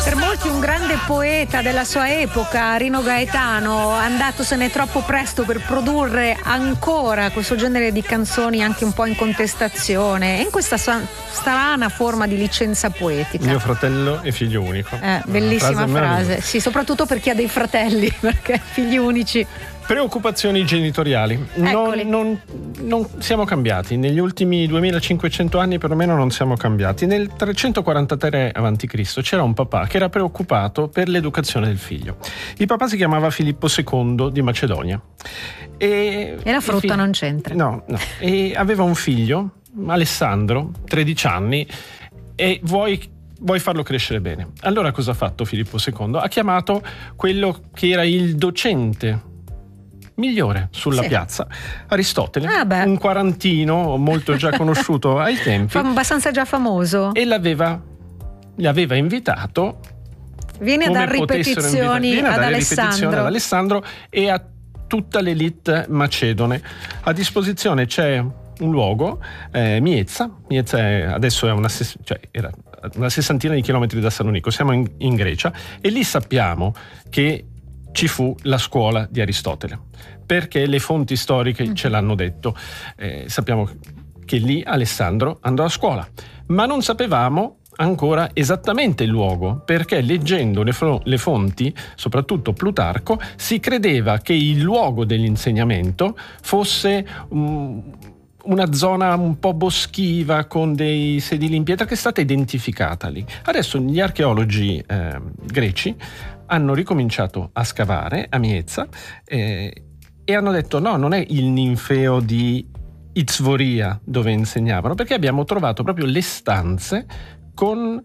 Per molti un grande poeta della sua epoca, Rino Gaetano, andatosene troppo presto per produrre ancora questo genere di canzoni anche un po' in contestazione e in questa strana forma di licenza poetica. Mio fratello è figlio unico. Bellissima frase. Sì, soprattutto per chi ha dei fratelli, perché figli unici. Preoccupazioni genitoriali. Non siamo cambiati. Negli ultimi 2500 anni perlomeno non siamo cambiati. Nel 343 a.C. c'era un papà che era preoccupato per l'educazione del figlio. Il papà si chiamava Filippo II di Macedonia. E la frutta non c'entra. No. E aveva un figlio, Alessandro, 13 anni, e vuoi farlo crescere bene. Allora cosa ha fatto Filippo II? Ha chiamato quello che era il docente migliore sulla piazza, Aristotele, un quarantino molto già conosciuto ai tempi, abbastanza già famoso, e l'aveva invitato. Vieni a dare ripetizioni ad Alessandro e a tutta l'elite macedone. A disposizione c'è un luogo, Miezza adesso è era una sessantina di chilometri da Salonicco, siamo in Grecia, e lì sappiamo che ci fu la scuola di Aristotele, perché le fonti storiche ce l'hanno detto. Sappiamo che lì Alessandro andò a scuola, ma non sapevamo ancora esattamente il luogo, perché leggendo le fonti, soprattutto Plutarco, si credeva che il luogo dell'insegnamento fosse una zona un po' boschiva con dei sedili in pietra che è stata identificata lì. Adesso gli archeologi greci hanno ricominciato a scavare a Miezza e hanno detto no, non è il ninfeo di Izvoria dove insegnavano, perché abbiamo trovato proprio le stanze con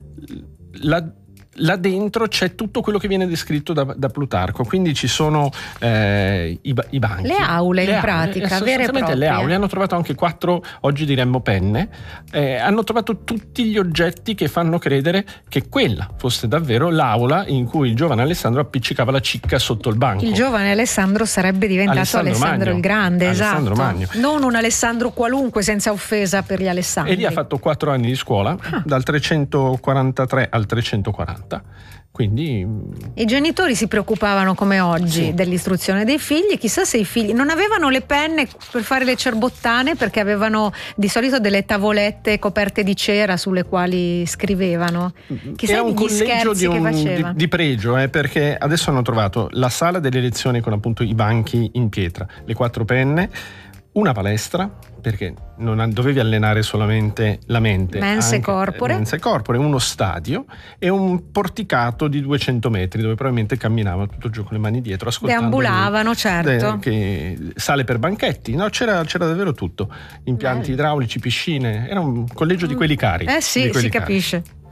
là dentro c'è tutto quello che viene descritto da Plutarco, quindi ci sono i banchi, le aule in pratica, vere e proprie. Le aule, hanno trovato anche 4, oggi diremmo penne, hanno trovato tutti gli oggetti che fanno credere che quella fosse davvero l'aula in cui il giovane Alessandro appiccicava la cicca sotto il banco. Il giovane Alessandro sarebbe diventato Alessandro il Grande, Alessandro Magno. Non un Alessandro qualunque, senza offesa per gli Alessandri. E lì ha fatto 4 anni di scuola, dal 343 al 340. Quindi i genitori si preoccupavano come oggi dell'istruzione dei figli. Chissà se i figli non avevano le penne per fare le cerbottane, perché avevano di solito delle tavolette coperte di cera sulle quali scrivevano. Chissà un gli scherzi che facevano. di pregio, perché adesso hanno trovato la sala delle lezioni con appunto i banchi in pietra, le 4 penne, una palestra, perché non dovevi allenare solamente la mente, mense corpore, uno stadio e un porticato di 200 metri dove probabilmente camminavano tutto il giorno con le mani dietro, ascoltando, deambulavano, certo, sale per banchetti, c'era davvero tutto, impianti idraulici, piscine, era un collegio di quelli cari. Si capisce.